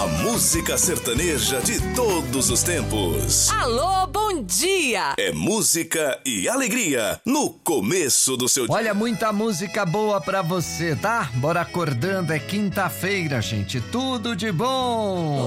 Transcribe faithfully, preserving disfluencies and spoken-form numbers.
música sertaneja de todos os tempos. Alô, bom dia! É música e alegria no começo do seu dia. Olha, muita música boa pra você, tá? Bora acordando, é quinta-feira, gente. Tudo de bom!